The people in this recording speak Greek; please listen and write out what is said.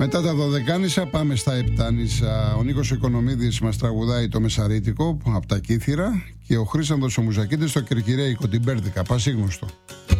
Μετά τα Δωδεκάνησα πάμε στα Επτάνησα. Ο Νίκος Οικονομίδης μας τραγουδάει το Μεσαρίτικο από τα Κύθυρα και ο Χρήσανδος ο Μουζακίτης το Κερκυραίικο, την Πέρδικα, πασίγνωστο.